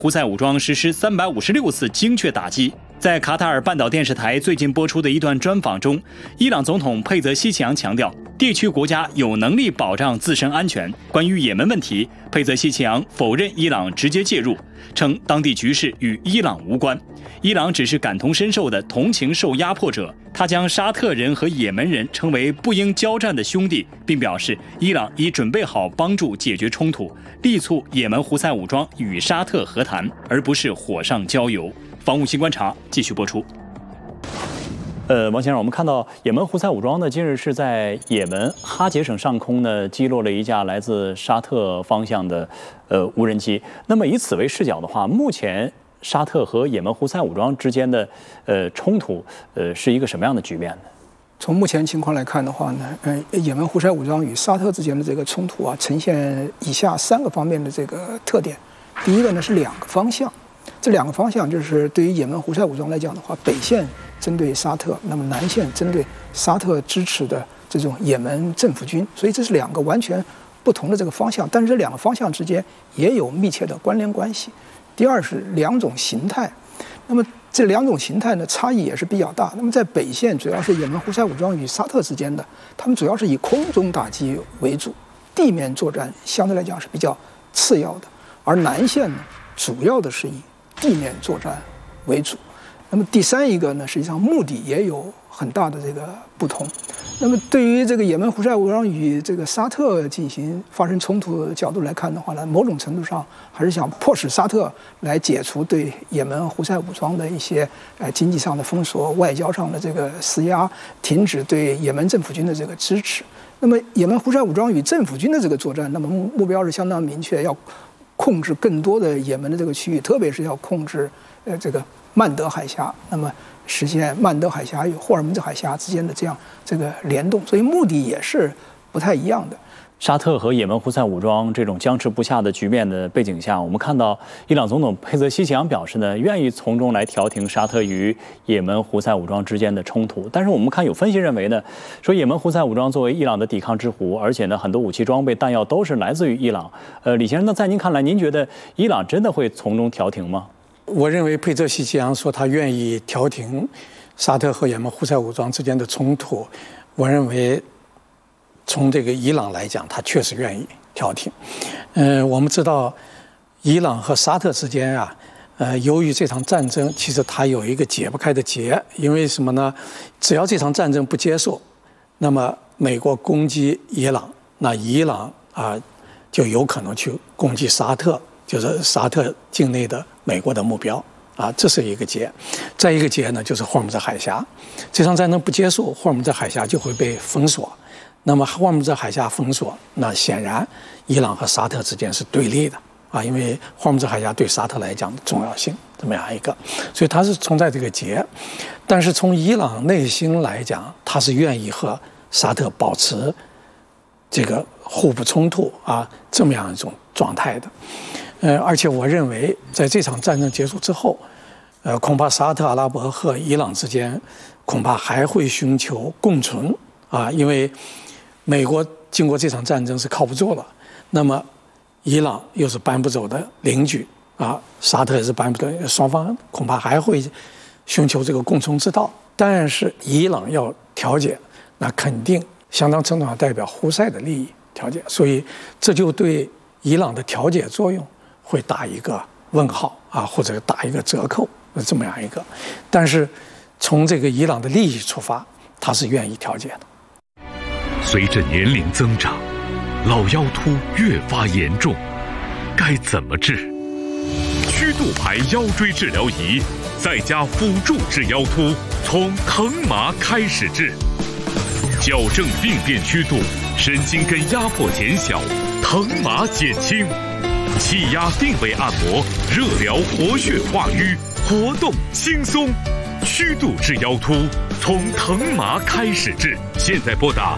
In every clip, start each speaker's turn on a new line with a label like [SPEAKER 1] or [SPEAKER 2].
[SPEAKER 1] 胡塞武装实施356次精确打击。在卡塔尔半岛电视台最近播出的一段专访中，伊朗总统佩泽西奇扬强调，地区国家有能力保障自身安全。关于也门问题，佩泽西奇扬否认伊朗直接介入，称当地局势与伊朗无关，伊朗只是感同身受的同情受压迫者。他将沙特人和也门人称为不应交战的兄弟，并表示伊朗已准备好帮助解决冲突，力促也门胡塞武装与沙特和谈，而不是火上浇油。防务新观察继续播出。王先生，我们看到也门胡塞武装呢，近日是在也门哈杰省上空呢击落了一架来自沙特方向的无人机。那么以此为视角的话，目前沙特和也门胡塞武装之间的冲突是一个什么样的局面呢？
[SPEAKER 2] 从目前情况来看的话呢，也门胡塞武装与沙特之间的这个冲突啊，呈现以下3个方面的这个特点。第一个呢是2个方向。这2个方向就是对于也门胡塞武装来讲的话，北线针对沙特，那么南线针对沙特支持的这种也门政府军，所以这是2个完全不同的这个方向，但是这2个方向之间也有密切的关联关系。第二是2种形态，那么这2种形态呢差异也是比较大。那么在北线主要是也门胡塞武装与沙特之间的，他们主要是以空中打击为主，地面作战相对来讲是比较次要的，而南线呢主要的是以地面作战为主。那么第3一个呢，实际上目的也有很大的这个不同。那么对于这个也门胡塞武装与这个沙特发生冲突的角度来看的话呢，某种程度上还是想迫使沙特来解除对也门胡塞武装的一些经济上的封锁、外交上的这个施压，停止对也门政府军的这个支持。那么也门胡塞武装与政府军的这个作战，那么目标是相当明确，要控制更多的也门的这个区域，特别是要控制这个曼德海峡，那么实现曼德海峡与霍尔木兹海峡之间的这个联动，所以目的也是不太一样的。
[SPEAKER 1] 沙特和也门胡塞武装这种僵持不下的局面的背景下，我们看到伊朗总统佩泽西奇扬表示呢，愿意从中来调停沙特与也门胡塞武装之间的冲突。但是我们看有分析认为呢，说也门胡塞武装作为伊朗的抵抗之狐，而且呢很多武器装备弹药都是来自于伊朗。李先生，那在您看来，您觉得伊朗真的会从中调停吗？
[SPEAKER 3] 我认为佩泽西奇扬说他愿意调停沙特和也门胡塞武装之间的冲突，我认为从这个伊朗来讲，他确实愿意调停。我们知道伊朗和沙特之间啊，由于这场战争，其实它有一个解不开的结，因为什么呢？只要这场战争不结束，那么美国攻击伊朗，那伊朗就有可能去攻击沙特，就是沙特境内的美国的目标啊，这是一个结。再一个结呢，就是霍尔木兹海峡，这场战争不结束，霍尔木兹海峡就会被封锁。那么霍尔木兹海峡封锁，那显然伊朗和沙特之间是对立的啊，因为霍尔木兹海峡对沙特来讲的重要性这么样一个，所以它是存在这个结。但是从伊朗内心来讲，他是愿意和沙特保持这个互不冲突啊这么样一种状态的。而且我认为在这场战争结束之后，恐怕沙特阿拉伯和伊朗之间恐怕还会寻求共存啊，因为美国经过这场战争是靠不住了，那么伊朗又是搬不走的邻居啊，沙特也是搬不走，双方恐怕还会寻求这个共存之道。但是伊朗要调解，那肯定相当程度上代表胡塞的利益调解，所以这就对伊朗的调解作用会打一个问号啊，或者打一个折扣，这么样一个。但是从这个伊朗的利益出发，他是愿意调解的。
[SPEAKER 4] 随着年龄增长，老腰突越发严重，该怎么治？曲度牌腰椎治疗仪再加辅助治腰突，从疼麻开始治，矫正病变曲度，神经根压迫减小，疼麻减轻，气压定位按摩，热疗活血化瘀，活动轻松。曲度治腰突，从疼麻开始治。现在拨打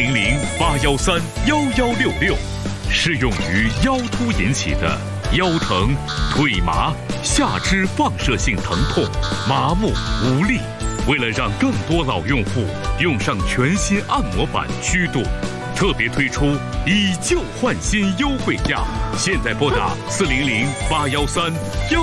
[SPEAKER 4] 400-813-1166，适用于腰突引起的腰疼、腿麻、下肢放射性疼痛、麻木无力。为了让更多老用户用上全新按摩版曲度，特特别推出以旧换新优惠价，现在拨打400-813-1。